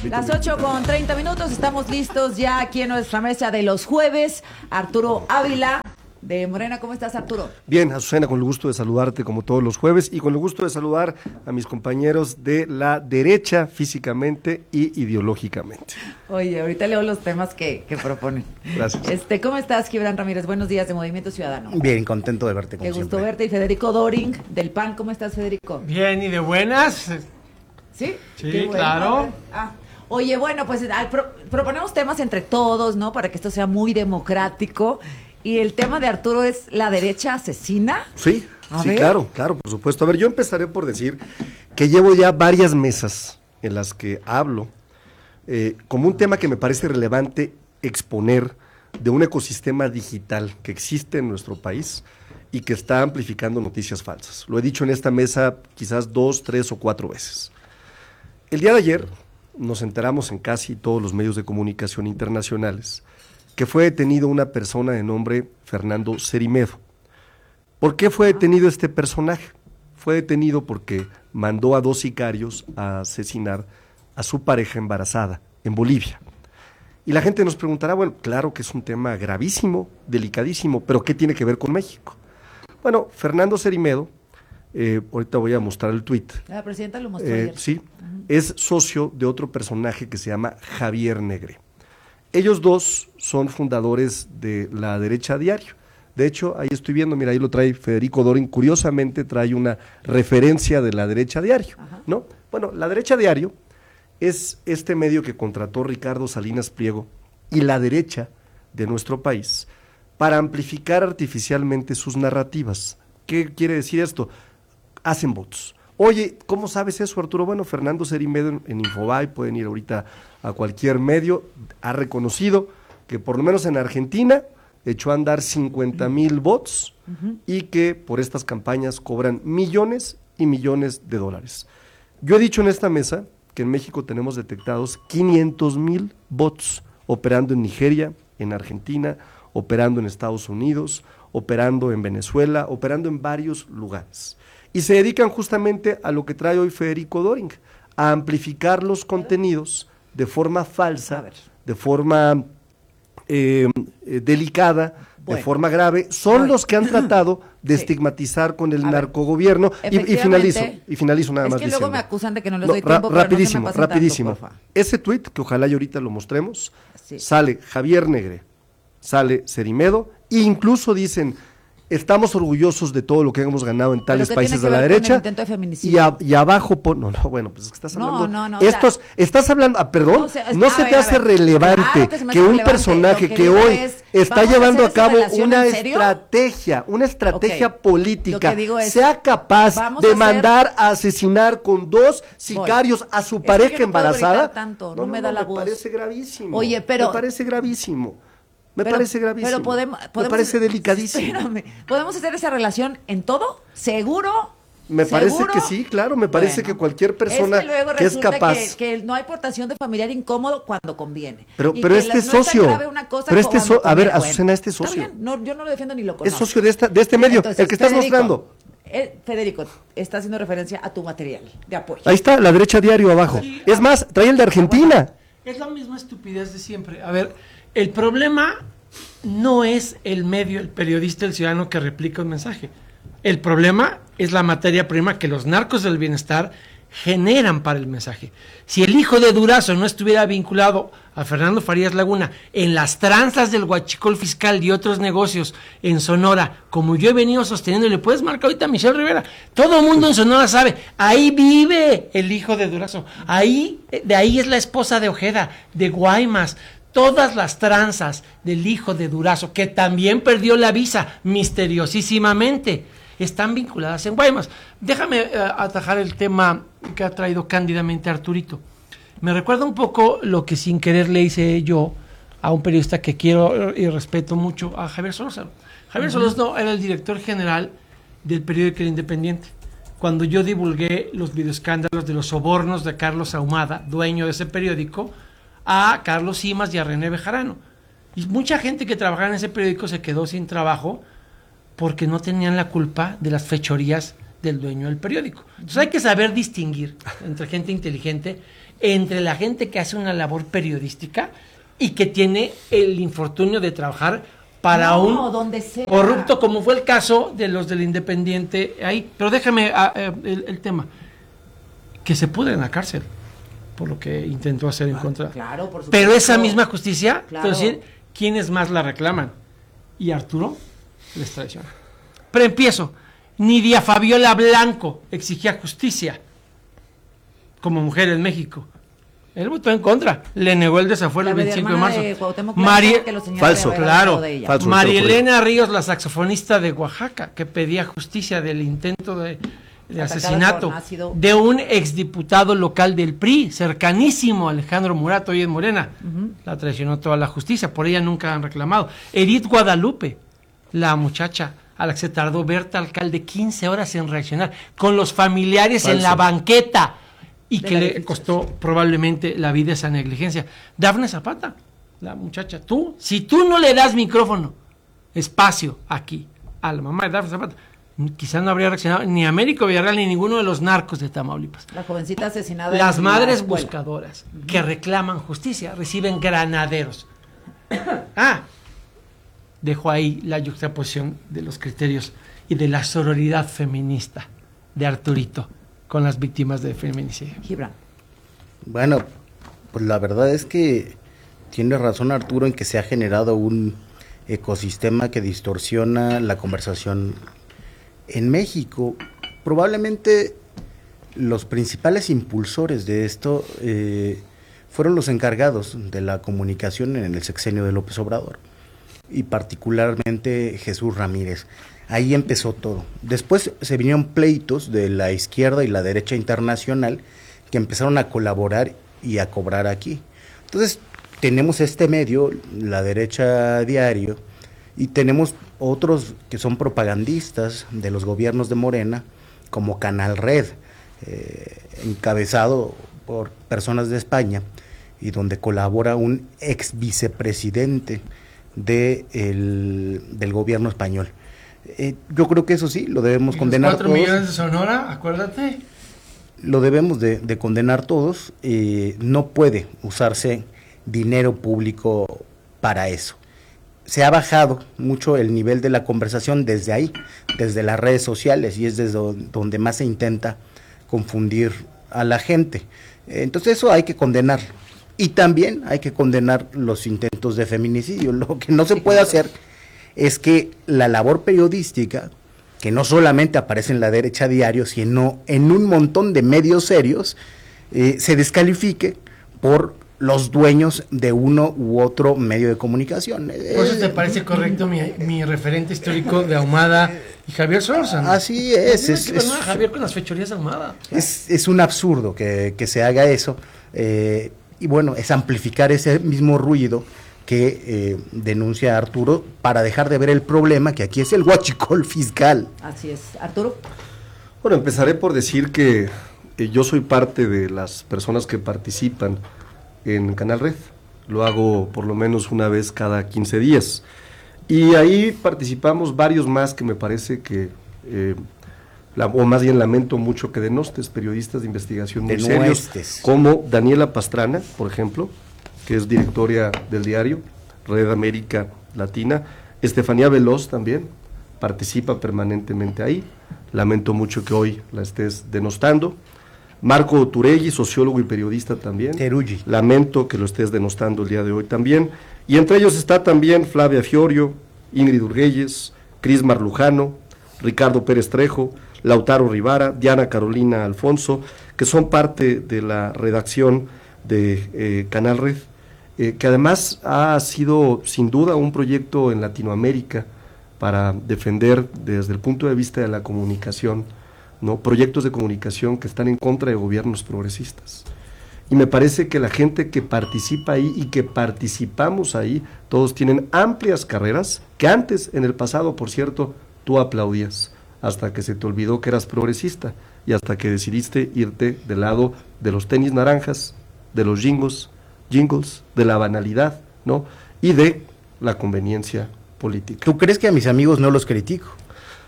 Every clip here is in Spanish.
Las 8:30, estamos listos ya aquí en nuestra mesa de los jueves. Arturo Ávila de Morena, ¿cómo estás, Arturo? Bien, Azucena, con el gusto de saludarte como todos los jueves y con el gusto de saludar a mis compañeros de la derecha físicamente y ideológicamente. Oye, ahorita leo los temas que proponen. Gracias. ¿Cómo estás, Gibran Ramírez? Buenos días, de Movimiento Ciudadano. Bien, contento de verte, como Qué gusto siempre. verte. Y Federico Doring, del PAN, ¿cómo estás, Federico? Bien, ¿y de buenas? ¿Sí? Sí, Qué bueno. claro. Oye, bueno, pues proponemos temas entre todos, ¿no? Para que esto sea muy democrático. Y el tema de Arturo es ¿la derecha asesina? Sí, A sí, ver. claro, por supuesto. A ver, yo empezaré por decir que llevo ya varias mesas en las que hablo como un tema que me parece relevante exponer de un ecosistema digital que existe en nuestro país y que está amplificando noticias falsas. Lo he dicho en esta mesa quizás 2, 3 o 4 veces. El día de ayer nos enteramos en casi todos los medios de comunicación internacionales que fue detenido una persona de nombre Fernando Cerimedo. ¿Por qué fue detenido este personaje? Fue detenido porque mandó a 2 sicarios a asesinar a su pareja embarazada en Bolivia. Y la gente nos preguntará, bueno, claro que es un tema gravísimo, delicadísimo, pero ¿qué tiene que ver con México? Bueno, Fernando Cerimedo, ahorita voy a mostrar el tuit. La presidenta lo mostró ayer. Sí, es socio de otro personaje que se llama Javier Negre. Ellos dos son fundadores de La Derecha Diario. De hecho, ahí estoy viendo, mira, ahí lo trae Federico Doring, curiosamente trae una referencia de La Derecha Diario, ¿no? Bueno, La Derecha Diario es este medio que contrató Ricardo Salinas Pliego y la derecha de nuestro país para amplificar artificialmente sus narrativas. ¿Qué quiere decir esto? Hacen bots. Oye, ¿cómo sabes eso, Arturo? Bueno, Fernando Cerimedo en Infobae, pueden ir ahorita a cualquier medio, ha reconocido que por lo menos en Argentina echó a andar 50,000 bots y que por estas campañas cobran millones y millones de dólares. Yo he dicho en esta mesa que en México tenemos detectados 500,000 bots operando en Nigeria, en Argentina, operando en Estados Unidos, operando en Venezuela, operando en varios lugares. Y se dedican justamente a lo que trae hoy Federico Doring, a amplificar los contenidos de forma falsa, de forma delicada, de forma grave. Son los que han tratado de estigmatizar con el narcogobierno. Y finalizo nada más Es que diciendo. luego me acusan de que no les doy tiempo, pero rapidísimo, no se me pasen rapidísimo. tanto, porfa. Ese tuit, que ojalá y ahorita lo mostremos, Sí. sale Javier Negre, sale Cerimedo, e incluso dicen, estamos orgullosos de todo lo que hemos ganado en tales ¿Pero qué países tiene de que la ver con el derecha, intento de feminicidio? y abajo, bueno, pues es que estás hablando, No, estás hablando, perdón, o sea, no a se ver, te hace relevante claro que se me que hace un relevante. personaje Lo que que digo hoy es, está ¿vamos a llevando a hacer esa cabo relación una en serio? estrategia Ok. política, Lo que digo es, sea capaz vamos de a hacer- mandar a asesinar con 2 sicarios a su Es que pareja yo no puedo embarazada, gritar tanto, no me da la voz. Me parece gravísimo. Oye, pero- me parece gravísimo. Me Pero- parece gravísimo. Pero podemos, me parece delicadísimo. Espérame, ¿podemos hacer esa relación en todo? ¿Seguro? Me parece ¿Seguro? que sí, claro, me parece que cualquier persona es que, luego que es resulta capaz. que no hay portación de familiar incómodo cuando conviene. Pero Y que este no es es tan socio. grave una cosa Pero este cuando a ver, conviene. Azucena, este es Está socio. bien, no, yo no lo defiendo ni lo Es conozco. socio de este medio, Entonces, el que estás Federico, mostrando. Federico, está haciendo referencia a tu material de apoyo. Ahí está, La Derecha Diario abajo. Sí, Es más, trae el de Argentina. Es la misma estupidez de siempre. A ver, el problema no es el medio, el periodista, el ciudadano que replica un mensaje. El problema es la materia prima que los narcos del bienestar generan para el mensaje. Si el hijo de Durazo no estuviera vinculado a Fernando Farías Laguna en las tranzas del huachicol fiscal y otros negocios en Sonora, como yo he venido sosteniendo, y le puedes marcar ahorita a Michelle Rivera, todo el mundo en Sonora sabe, ahí vive el hijo de Durazo, de ahí es la esposa de Ojeda, de Guaymas. Todas las tranzas del hijo de Durazo, que también perdió la visa misteriosísimamente, están vinculadas en Guaymas. Déjame atajar el tema que ha traído cándidamente Arturito. Me recuerda un poco lo que sin querer le hice yo a un periodista que quiero y respeto mucho, a Javier Solórzano. Javier Solórzano era el director general del periódico El Independiente. Cuando yo divulgué los videoescándalos de los sobornos de Carlos Ahumada, dueño de ese periódico, a Carlos Simas y a René Bejarano. Y mucha gente que trabajaba en ese periódico se quedó sin trabajo porque no tenían la culpa de las fechorías del dueño del periódico. Entonces hay que saber distinguir entre gente inteligente, entre la gente que hace una labor periodística y que tiene el infortunio de trabajar para donde sea. corrupto, como fue el caso de los del Independiente ahí. Pero déjame el tema, que se pudre en la cárcel por lo que intentó hacer en contra. Claro, por supuesto. Pero esa misma justicia, Claro. es decir, ¿quiénes más la reclaman? Y Arturo les traiciona. Pero empiezo. Nidia Fabiola Blanco exigía justicia como mujer en México. Él votó en contra, le negó el desafuero el 25 de marzo. Falso, claro. Falso, María Elena Ríos, la saxofonista de Oaxaca, que pedía justicia del intento de asesinato de un exdiputado local del PRI, cercanísimo a Alejandro Murat, hoy en Morena. La traicionó toda la justicia, por ella nunca han reclamado. Edith Guadalupe, la muchacha a la que se tardó Berta Alcalde 15 horas en reaccionar, con los familiares en la banqueta, y que le costó probablemente la vida esa negligencia. Dafne Zapata, la muchacha, si tú no le das micrófono, espacio aquí a la mamá de Dafne Zapata, quizás no habría reaccionado ni Américo Villarreal ni ninguno de los narcos de Tamaulipas. La jovencita asesinada. Las madres buscadoras que reclaman justicia reciben granaderos. Dejo ahí la yuxtaposición de los criterios y de la sororidad feminista de Arturito con las víctimas de feminicidio. Gibran. Bueno, pues la verdad es que tiene razón Arturo en que se ha generado un ecosistema que distorsiona la conversación en México. Probablemente los principales impulsores de esto fueron los encargados de la comunicación en el sexenio de López Obrador, y particularmente Jesús Ramírez. Ahí empezó todo. Después se vinieron pleitos de la izquierda y la derecha internacional que empezaron a colaborar y a cobrar aquí. Entonces tenemos este medio, la derecha diario, y tenemos otros que son propagandistas de los gobiernos de Morena, como Canal Red, encabezado por personas de España, y donde colabora un ex vicepresidente del gobierno español. Yo creo que eso sí, lo debemos condenar todos. 4 millones de Sonora, acuérdate. Lo debemos de condenar todos. No puede usarse dinero público para eso. Se ha bajado mucho el nivel de la conversación desde ahí, desde las redes sociales, y es desde donde más se intenta confundir a la gente. Entonces eso hay que condenarlo. Y también hay que condenar los intentos de feminicidio. Lo que no se puede hacer es que la labor periodística, que no solamente aparece en la derecha diario, sino en un montón de medios serios, se descalifique por los dueños de uno u otro medio de comunicación. ¿Por eso te parece correcto mi referente histórico de Ahumada y Javier Solórzano? Así es. Javier con las fechorías de Ahumada. Es un absurdo que se haga eso. Y bueno, es amplificar ese mismo ruido que denuncia Arturo para dejar de ver el problema, que aquí es el huachicol fiscal. Así es. Arturo. Bueno, empezaré por decir que yo soy parte de las personas que participan en Canal Red. Lo hago por lo menos una vez cada 15 días. Y ahí participamos varios más que me parece que, o más bien lamento mucho que denostes, periodistas de investigación muy serios, como Daniela Pastrana, por ejemplo, que es directora del diario Red América Latina. Estefanía Veloz también participa permanentemente ahí. Lamento mucho que hoy la estés denostando. Marco Turelli, sociólogo y periodista también. Teruggi. Lamento que lo estés denostando el día de hoy también. Y entre ellos está también Flavia Fiorio, Ingrid Urguelles, Cris Marlujano, Ricardo Pérez Trejo, Lautaro Rivara, Diana Carolina Alfonso, que son parte de la redacción de Canal Red, que además ha sido sin duda un proyecto en Latinoamérica para defender desde el punto de vista de la comunicación, ¿no?, proyectos de comunicación que están en contra de gobiernos progresistas. Y me parece que la gente que participa ahí y que participamos ahí, todos tienen amplias carreras que antes, en el pasado, por cierto, tú aplaudías, hasta que se te olvidó que eras progresista y hasta que decidiste irte del lado de los tenis naranjas, de los jingles, de la banalidad, ¿no?, y de la conveniencia política. ¿Tú crees que a mis amigos no los critico?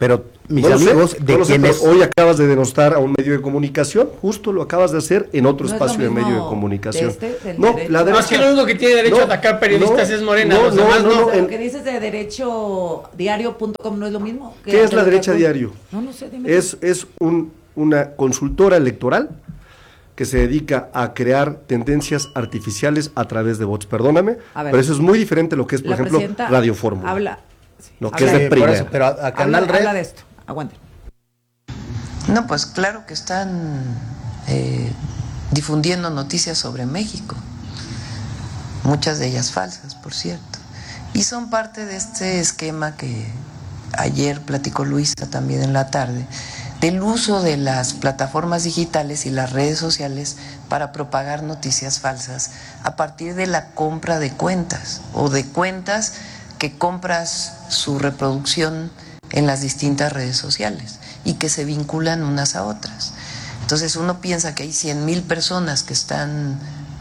Pero mis No lo sé, amigos no de lo sé, quienes... pero hoy acabas de denostar a un medio de comunicación, justo lo acabas de hacer en otro ¿No es espacio lo de mismo medio de comunicación. del No, derecho? la No, derecha... es que lo único que tiene derecho a atacar periodistas es Morena. Los demás no. O sea, lo que dices de derechodiario.com no es lo mismo. ¿Qué es la derecha diario? No sé, dime. Es una consultora electoral que se dedica a crear tendencias artificiales a través de bots. Perdóname, A ver. pero eso es muy diferente a lo que es, por La ejemplo, presidenta Radio Fórmula. Habla. No, habla que es de por primera. eso, pero a Canal Red... Habla de esto. Aguante. No, pues claro que están difundiendo noticias sobre México, muchas de ellas falsas, por cierto, y son parte de este esquema que ayer platicó Luisa también en la tarde, del uso de las plataformas digitales y las redes sociales para propagar noticias falsas a partir de la compra de cuentas o de cuentas que compras su reproducción en las distintas redes sociales y que se vinculan unas a otras. Entonces uno piensa que hay 100,000 personas que están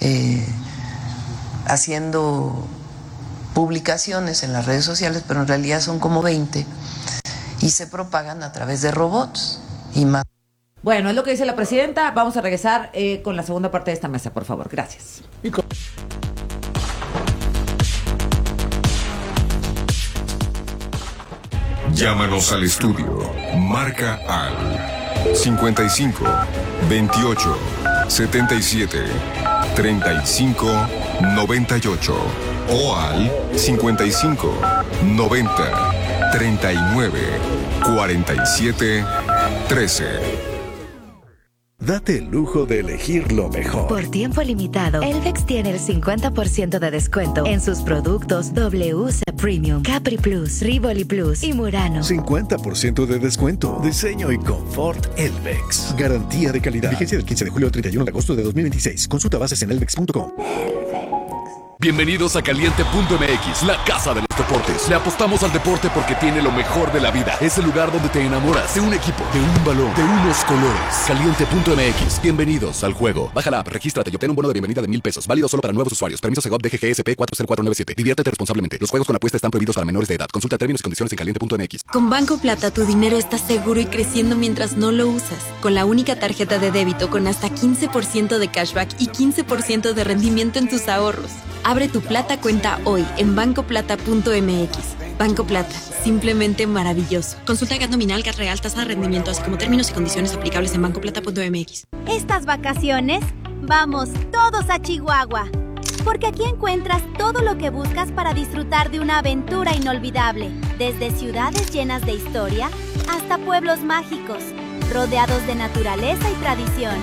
haciendo publicaciones en las redes sociales, pero en realidad son como 20 y se propagan a través de robots y más. Bueno, es lo que dice la presidenta. Vamos a regresar con la segunda parte de esta mesa, por favor. Gracias. Llámanos al estudio. Marca al 55 28 77 35 98 o al 55 90 39 47 13. Date el lujo de elegir lo mejor. Por tiempo limitado, Elvex tiene el 50% de descuento en sus productos WC Premium, Capri Plus, Rivoli Plus y Murano. 50% de descuento. Diseño y confort Elvex. Garantía de calidad. Vigencia del 15 de julio al 31 de agosto de 2026. Consulta bases en elvex.com. Bienvenidos a Caliente.mx, la casa de los deportes. Le apostamos al deporte porque tiene lo mejor de la vida. Es el lugar donde te enamoras de un equipo, de un balón, de unos colores. Caliente.mx, bienvenidos al juego. Baja la app, regístrate y obtén un bono de bienvenida de $1,000. Válido solo para nuevos usuarios. Permiso Segov DGGSP 40497. Diviértete responsablemente. Los juegos con apuesta están prohibidos para menores de edad. Consulta términos y condiciones en Caliente.mx. Con Banco Plata tu dinero está seguro y creciendo mientras no lo usas. Con la única tarjeta de débito con hasta 15% de cashback y 15% de rendimiento en tus ahorros. Abre tu Plata cuenta hoy en bancoplata.mx. Banco Plata, simplemente maravilloso. Consulta GAT nominal, GAT real, tasa de rendimiento, así como términos y condiciones aplicables en bancoplata.mx. Estas vacaciones, vamos todos a Chihuahua. Porque aquí encuentras todo lo que buscas para disfrutar de una aventura inolvidable. Desde ciudades llenas de historia hasta pueblos mágicos, rodeados de naturaleza y tradición.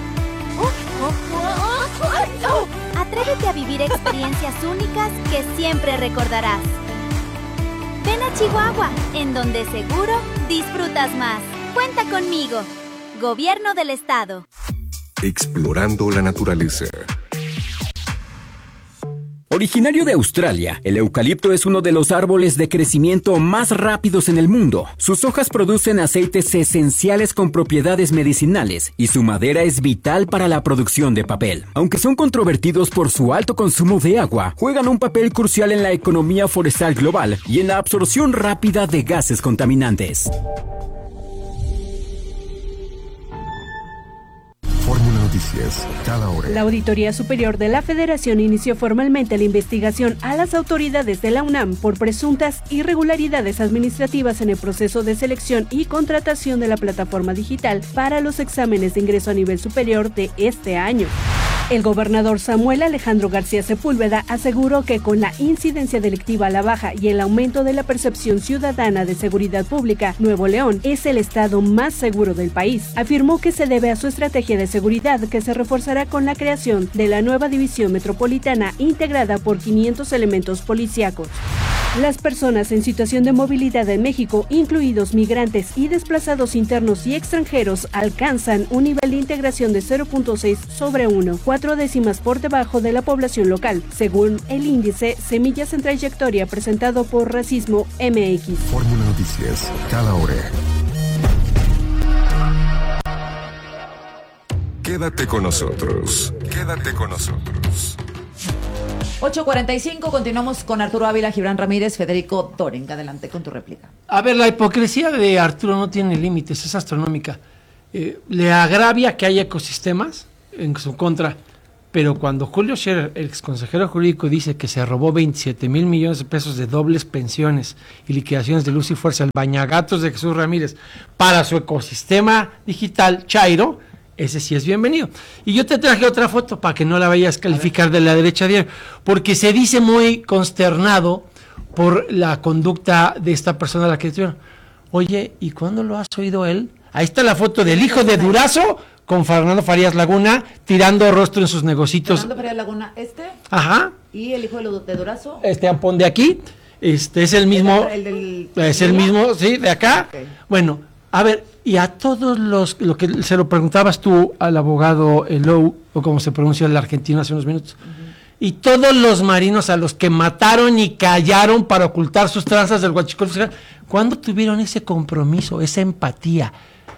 Atrévete a vivir experiencias únicas que siempre recordarás. Ven a Chihuahua, en donde seguro disfrutas más. Cuenta conmigo. Gobierno del Estado. Explorando la naturaleza. Originario de Australia, el eucalipto es uno de los árboles de crecimiento más rápidos en el mundo. Sus hojas producen aceites esenciales con propiedades medicinales y su madera es vital para la producción de papel. Aunque son controvertidos por su alto consumo de agua, juegan un papel crucial en la economía forestal global y en la absorción rápida de gases contaminantes. Fórmula Noticias, cada hora. La Auditoría Superior de la Federación inició formalmente la investigación a las autoridades de la UNAM por presuntas irregularidades administrativas en el proceso de selección y contratación de la plataforma digital para los exámenes de ingreso a nivel superior de este año. El gobernador Samuel Alejandro García Sepúlveda aseguró que con la incidencia delictiva a la baja y el aumento de la percepción ciudadana de seguridad pública, Nuevo León es el estado más seguro del país. Afirmó que se debe a su estrategia de seguridad que se reforzará con la creación de la nueva división metropolitana integrada por 500 elementos policíacos. Las personas en situación de movilidad en México, incluidos migrantes y desplazados internos y extranjeros, alcanzan un nivel de integración de 0.6 sobre 1, 4 décimas por debajo de la población local, según el índice Semillas en Trayectoria presentado por Racismo MX. Fórmula Noticias, cada hora. Quédate con nosotros. Quédate con nosotros. 8:45, continuamos con Arturo Ávila, Gibran Ramírez, Federico Doring. Adelante con tu réplica. A ver, la hipocresía de Arturo no tiene límites, es astronómica. Le agravia que haya ecosistemas en su contra, pero cuando Julio Scherer, el exconsejero jurídico, dice que se robó 27 mil millones de pesos de dobles pensiones y liquidaciones de luz y fuerza, el bañagatos de Jesús Ramírez, para su ecosistema digital, Chairo, ese sí es bienvenido. Y yo te traje otra foto para que no la vayas a calificar de la derecha diario, porque se dice muy consternado por la conducta de esta persona a la que tuvieron. Oye, ¿y cuándo lo has oído él? Ahí está la foto del hijo de Durazo con Fernando Farías Laguna tirando rostro en sus negocitos. Fernando Farías Laguna, Ajá. ¿Y el hijo de Durazo? Pon de aquí. Es el mismo. Es el mismo, sí, de acá. Okay. Bueno, a ver, y a todos lo que se lo preguntabas tú al abogado Lowe, o como se pronuncia el argentino hace unos minutos, y todos los marinos a los que mataron y callaron para ocultar sus tranzas del huachicol fiscal, ¿cuándo tuvieron ese compromiso, esa empatía,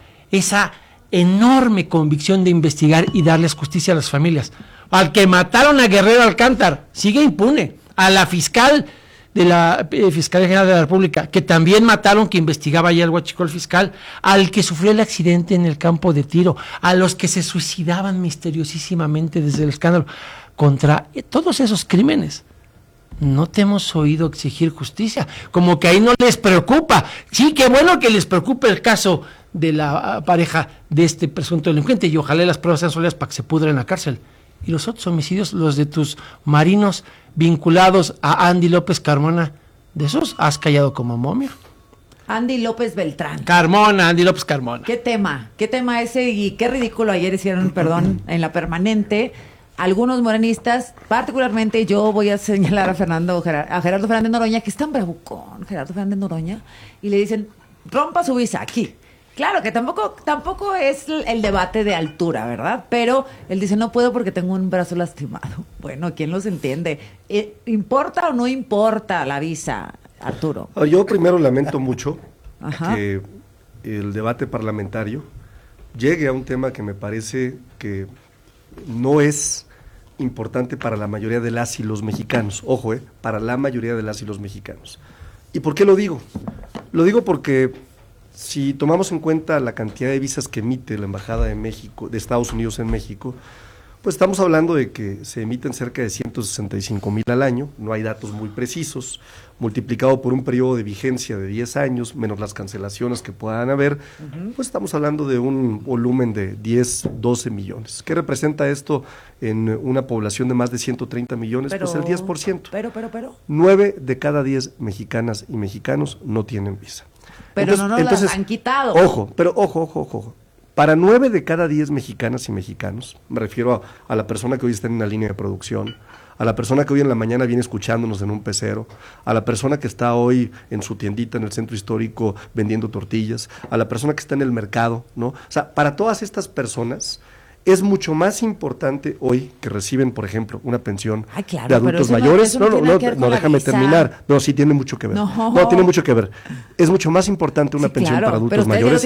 esa enorme convicción de investigar y darles justicia a las familias? Al que mataron a Guerrero Alcántar, sigue impune. A la fiscal de la Fiscalía General de la República, que también mataron, que investigaba ya el huachicol fiscal, al que sufrió el accidente en el campo de tiro, a los que se suicidaban misteriosísimamente desde el escándalo, contra todos esos crímenes. No te hemos oído exigir justicia, como que ahí no les preocupa. Sí, qué bueno que les preocupe el caso de la pareja de este presunto delincuente, y ojalá las pruebas sean sólidas para que se pudra en la cárcel. Y los otros homicidios, los de tus marinos vinculados a Andy López Carmona, de esos has callado como momia. Andy López Beltrán. Andy López Carmona. ¿Qué tema ese? Y qué ridículo ayer hicieron, perdón, en la permanente. Algunos morenistas, particularmente yo voy a señalar a Gerardo Fernández Noroña, que es tan bravucón, Gerardo Fernández Noroña, y le dicen, rompa su visa aquí. Claro que tampoco es el debate de altura, ¿verdad? Pero él dice, no puedo porque tengo un brazo lastimado. Bueno, ¿quién los entiende? ¿Importa o no importa la visa, Arturo? Yo primero lamento mucho que el debate parlamentario llegue a un tema que me parece que no es importante para la mayoría de las y los mexicanos. Ojo, para la mayoría de las y los mexicanos. ¿Y por qué lo digo? Lo digo porque si tomamos en cuenta la cantidad de visas que emite la Embajada de México, de Estados Unidos en México, pues estamos hablando de que se emiten cerca de 165,000 al año, no hay datos muy precisos, multiplicado por un periodo de vigencia de 10 años, menos las cancelaciones que puedan haber, pues estamos hablando de un volumen de 10, 12 millones. ¿Qué representa esto en una población de más de 130 millones? Pues el 10%. Pero. 9 de cada 10 mexicanas y mexicanos no tienen visa. Pero entonces, no nos las han quitado. Ojo. Para 9 de cada 10 mexicanas y mexicanos, me refiero a la persona que hoy está en una línea de producción, a la persona que hoy en la mañana viene escuchándonos en un pecero, a la persona que está hoy en su tiendita en el centro histórico vendiendo tortillas, a la persona que está en el mercado, ¿no? O sea, para todas estas personas es mucho más importante hoy que reciben, por ejemplo, una pensión de adultos mayores. No, déjame terminar. No, sí tiene mucho que ver. No, tiene mucho que ver. Es mucho más importante una pensión para adultos mayores.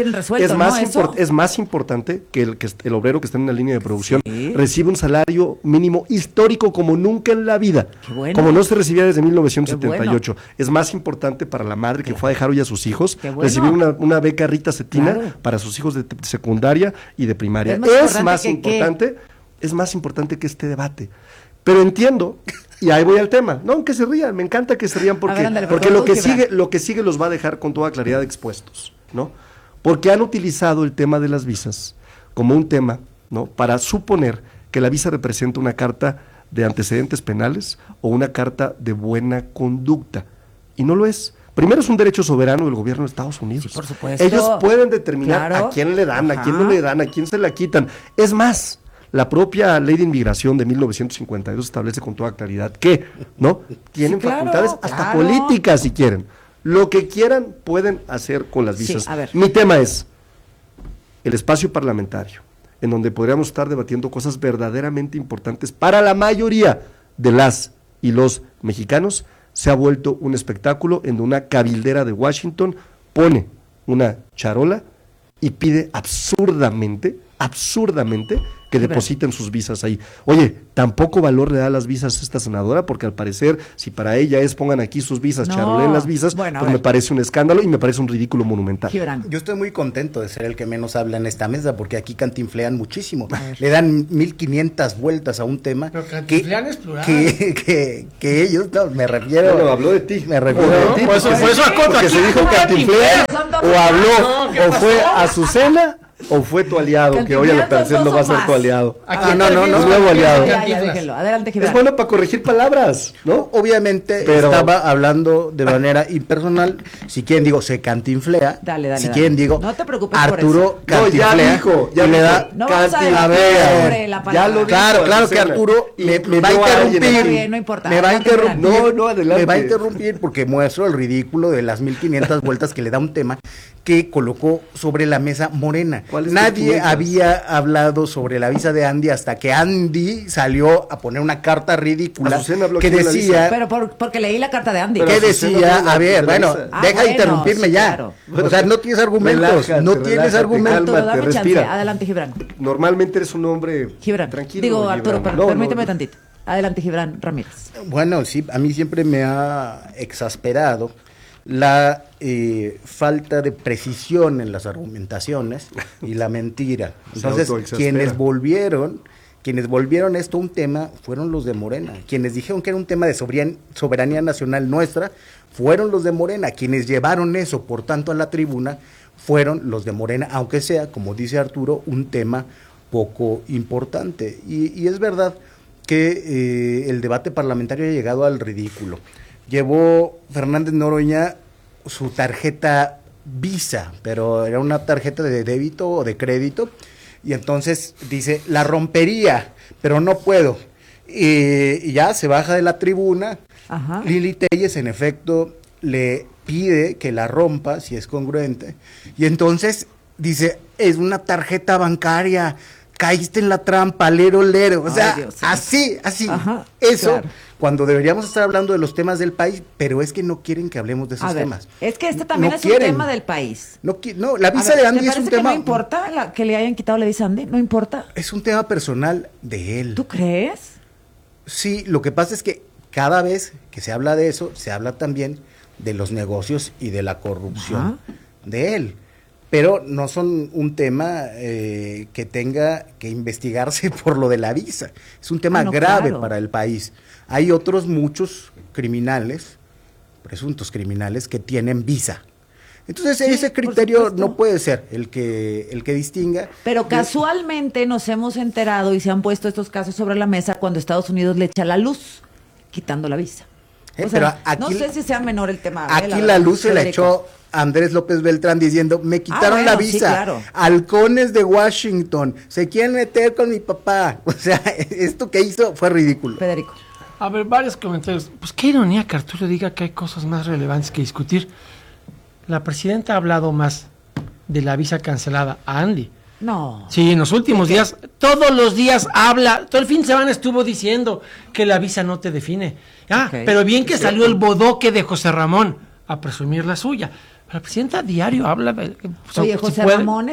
Es más importante que el obrero que está en una línea de producción recibe un salario mínimo histórico como nunca en la vida. Como no se recibía desde 1978. Es más importante para la madre que fue a dejar hoy a sus hijos recibir una beca Rita Cetina para sus hijos de secundaria y de primaria. Es más importante que este debate. Pero entiendo, y ahí voy al tema, no, que se rían, me encanta que se rían porque lo que sigue los va a dejar con toda claridad expuestos, ¿no? Porque han utilizado el tema de las visas como un tema, ¿no?, para suponer que la visa representa una carta de antecedentes penales o una carta de buena conducta, y no lo es. Primero, es un derecho soberano del gobierno de Estados Unidos. Sí, por supuesto. Ellos pueden determinar a quién le dan, a quién no le dan, a quién se la quitan. Es más, la propia ley de inmigración de 1952 establece con toda claridad que, ¿no?, tienen facultades hasta políticas si quieren. Lo que quieran pueden hacer con las visas. Mi tema es el espacio parlamentario, en donde podríamos estar debatiendo cosas verdaderamente importantes para la mayoría de las y los mexicanos. Se ha vuelto un espectáculo en donde una cabildera de Washington pone una charola y pide absurdamente absurdamente que depositen sus visas ahí. Oye, tampoco valor le da a las visas esta senadora, porque al parecer, si para ella es pongan aquí sus visas, charoleen las visas, pues me parece un escándalo y me parece un ridículo monumental. Yo estoy muy contento de ser el que menos habla en esta mesa, porque aquí cantinflean muchísimo. Le dan 1500 vueltas a un tema. Pero cantinflean es plural. Que ellos, no, me refiero. Bueno, habló de ti. Me refiero de ti. Por eso acota porque aquí. se dijo cantinflea, o habló, ¿qué o pasó? fue Azucena, o fue tu aliado, que hoy al parecer no va a ser tu aliado. No, es nuevo aliado. Ya, déjelo. Adelante, Es Gibran. bueno para corregir palabras, ¿no? Obviamente Pero- estaba hablando de manera impersonal. Si quieren digo, se cantinflea. Dale, si dale. quieren digo, No te preocupes Arturo por eso. cantinflea. No, ya dijo, y le da. No vamos a A debatir ver, sobre la palabra. ya lo dijo Claro que Azucena. Arturo me va a Incluyó a alguien interrumpir. aquí. Bien, no importa. Me va a Adelante, interrumpir. Gibran. No, adelante. Me va a interrumpir porque muestro el ridículo de las 1500 vueltas que le da un tema que colocó sobre la mesa Morena. ¿Cuál es Nadie 1500? había hablado sobre la visa de Andy hasta que Andy salió a poner una carta ridícula Azucena habló que aquí de la decía. Pero porque leí la carta de Andy. Pero ¿Qué Azucena decía? no A ver, la bueno, revisa. deja de bueno, interrumpirme sí, ya. claro. O sea, no tienes argumentos, Relájate, no tienes relájate, argumentos. Arturo, cálmate, dame chance. respira. Adelante, Gibran. Normalmente eres un hombre Gibran. tranquilo. Digo, Arturo, Gibran. No, permíteme no. tantito. Adelante, Gibran Ramírez. Bueno, sí, a mí siempre me ha exasperado la falta de precisión en las argumentaciones y la mentira. Se Entonces, autoexaspera. quienes volvieron esto un tema fueron los de Morena. Quienes dijeron que era un tema de soberanía nacional nuestra fueron los de Morena. Quienes llevaron eso, por tanto, a la tribuna fueron los de Morena, aunque sea, como dice Arturo, un tema poco importante. Y es verdad que el debate parlamentario ha llegado al ridículo. Llevó Fernández Noroña su tarjeta Visa, pero era una tarjeta de débito o de crédito, y entonces dice, la rompería, pero no puedo. Y ya se baja de la tribuna. Ajá. Lili Telles, en efecto, le pide que la rompa, si es congruente, y entonces dice, es una tarjeta bancaria, caíste en la trampa, lero. O sea, Dios, sí. así. Ajá, Eso, claro. cuando deberíamos estar hablando de los temas del país, pero es que no quieren que hablemos de esos A ver, temas. es que este también No es un quieren. tema del país. No, la A visa ver, de Andy ¿te es un parece que tema. no importa que le hayan quitado la visa a Andy? ¿No importa? Es un tema personal de él. ¿Tú crees? Sí, lo que pasa es que cada vez que se habla de eso, se habla también de los negocios y de la corrupción de él. Pero no son un tema que tenga que investigarse por lo de la visa. Es un tema no, grave claro. para el país. Hay otros muchos criminales, presuntos criminales, que tienen visa. Entonces Sí, ese por criterio supuesto. no puede ser el que distinga. Pero casualmente nos hemos enterado y se han puesto estos casos sobre la mesa cuando Estados Unidos le echa la luz, quitando la visa. O sea, pero aquí, no sé si sea menor el tema. aquí la verdad, luz se la Federico. echó Andrés López Beltrán diciendo, me quitaron bueno, la sí, visa, claro. halcones de Washington, se quieren meter con mi papá. O sea, esto que hizo fue ridículo. Federico. A ver, varios comentarios. Pues qué ironía que Arturo diga que hay cosas más relevantes que discutir. La presidenta ha hablado más de la visa cancelada a Andy. No. Sí, en los últimos días, todos los días habla, todo el fin de semana estuvo diciendo que la visa no te define. Pero bien que salió el bodoque de José Ramón a presumir la suya. La presidenta a diario habla de... Oye, si José puede- Ramón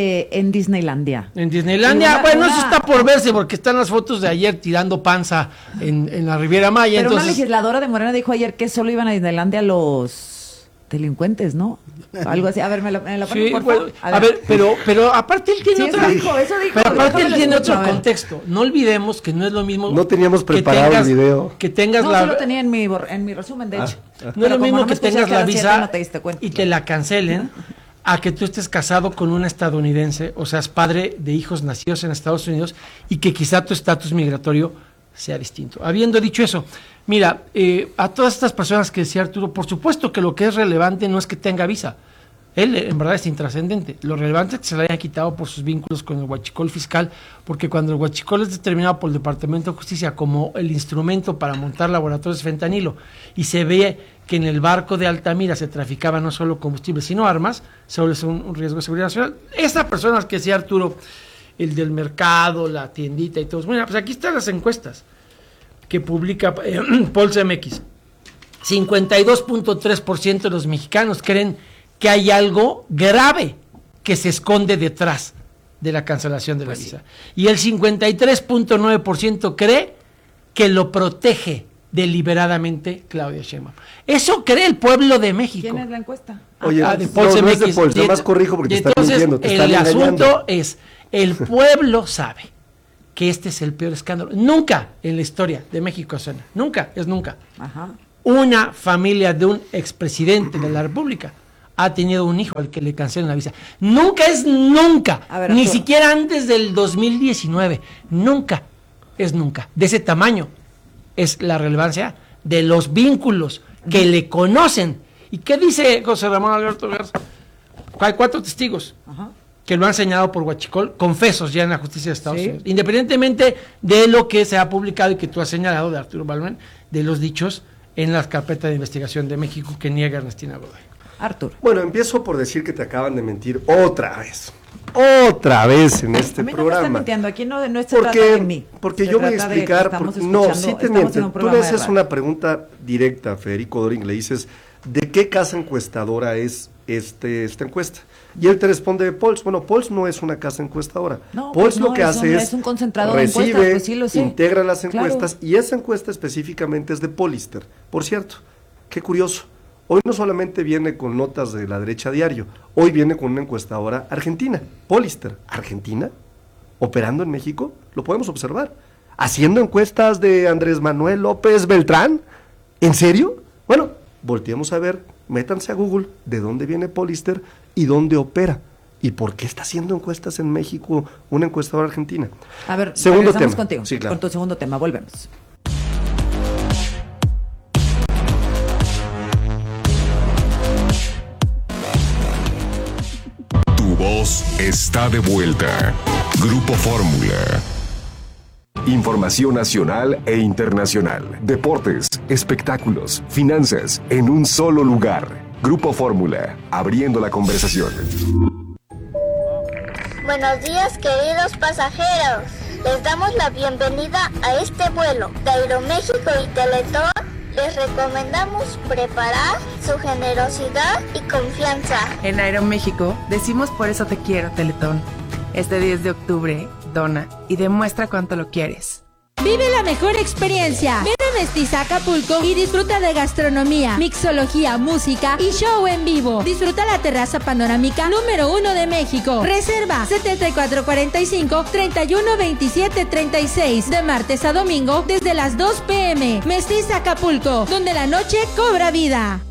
en Disneylandia. En Disneylandia, Una- bueno, una- eso está por verse porque están las fotos de ayer tirando panza en la Riviera Maya. Pero una Entonces, legisladora de Morena dijo ayer que solo iban a Disneylandia los delincuentes, ¿no? Algo así. A ver, me la ponen, sí, por bueno, favor. a ver, pero aparte él tiene Sí, otro, eso dijo, pero aparte déjame él lo tiene escucho, otro a ver. contexto. No olvidemos que no es lo mismo. No teníamos que preparado tengas- el video. Que tengas No, la. sí lo tenía en mi resumen, de hecho. No es Pero lo como mismo no me que escuchaste tengas a la las 7, visa no te diste cuenta. y te la cancelen a que tú estés casado con una estadounidense, o seas padre de hijos nacidos en Estados Unidos y que quizá tu estatus migratorio sea distinto. Habiendo dicho eso, mira, a todas estas personas que decía Arturo, por supuesto que lo que es relevante no es que tenga visa. Él en verdad es intrascendente. Lo relevante es que se le haya quitado por sus vínculos con el huachicol fiscal, porque cuando el huachicol es determinado por el Departamento de Justicia como el instrumento para montar laboratorios de fentanilo y se ve que en el barco de Altamira se traficaba no solo combustible sino armas, se vuelve un riesgo de seguridad nacional. Esas personas que decía Arturo, el del mercado, la tiendita y todo, mira, pues aquí están las encuestas que publica Pulse MX. 52.3% de los mexicanos creen que hay algo grave que se esconde detrás de la cancelación de la visa. Y el 53.9% cree que lo protege deliberadamente Claudia Sheinbaum. Eso cree el pueblo de México. ¿Quién es la encuesta? Oye, de Pulse no es de MX. Pulse, nada más corrijo porque te están mintiendo, te están el engañando. asunto es, el pueblo sabe que este es el peor escándalo. Nunca en la historia de México suena, nunca, es nunca. Ajá. Una familia de un expresidente de la República ha tenido un hijo al que le cancelan la visa. Nunca es nunca, A ver, ni Arturo. siquiera antes del 2019. Nunca es nunca. De ese tamaño es la relevancia de los vínculos que le conocen. ¿Y qué dice José Ramón Alberto Garza? Hay 4 testigos que lo han señalado por huachicol, confesos ya en la justicia de Estados Unidos. Independientemente de lo que se ha publicado y que tú has señalado de Arturo Balmen, de los dichos en la carpeta de investigación de México que niega Ernestina Godoy. Arturo. Bueno, empiezo por decir que te acaban de mentir otra vez en este A mí no me programa. están mintiendo, aquí no se trata de mí. Porque Se yo voy a trata de que explicar, estamos no, escuchando- sí te estamos en mienten. un Tú programa le de haces radio. una pregunta directa a Federico Doring, le dices, ¿de qué casa encuestadora es esta encuesta? Y él te responde, Pulse. Bueno, Pulse no es una casa encuestadora. No, Pulse pues no, lo que hace es un concentrado de recibe, encuestas, pues sí lo sé. integra las Claro. encuestas, y esa encuesta específicamente es de Pollster. Por cierto, qué curioso. Hoy no solamente viene con notas de la derecha diario, hoy viene con una encuestadora argentina, Pollster. ¿Argentina? ¿Operando en México? Lo podemos observar. ¿Haciendo encuestas de Andrés Manuel López Beltrán? ¿En serio? Bueno, volteemos a ver, métanse a Google de dónde viene Pollster y dónde opera. ¿Y por qué está haciendo encuestas en México una encuestadora argentina? A ver, Segundo regresamos tema. contigo. Sí, claro. Con tu segundo tema, volvemos. Tu voz está de vuelta. Grupo Fórmula. Información nacional e internacional. Deportes, espectáculos, finanzas, en un solo lugar. Grupo Fórmula, abriendo la conversación. Buenos días, queridos pasajeros. Les damos la bienvenida a este vuelo de Aeroméxico y Teletón. Les recomendamos preparar su generosidad y confianza. En Aeroméxico decimos por eso te quiero, Teletón. Este 10 de octubre, dona y demuestra cuánto lo quieres. Vive la mejor experiencia. Ven a Mestiza Acapulco y disfruta de gastronomía, mixología, música y show en vivo. Disfruta la terraza panorámica número 1 de México. Reserva 7445-312736 de martes a domingo desde las 2 p.m. Mestiza Acapulco, donde la noche cobra vida.